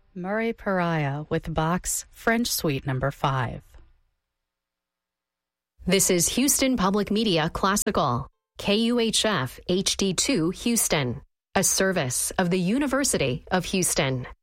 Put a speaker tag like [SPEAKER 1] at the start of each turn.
[SPEAKER 1] Murray Pariah with Bach's French Suite No. 5.
[SPEAKER 2] This is Houston Public Media Classical, KUHF HD2 Houston, a service of the University of Houston.